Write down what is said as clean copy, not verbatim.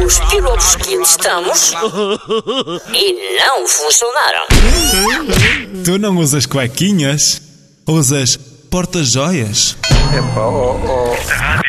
os pilotos que testamos e não funcionaram. Tu não usas cuequinhas? Usas porta-joias? Epá,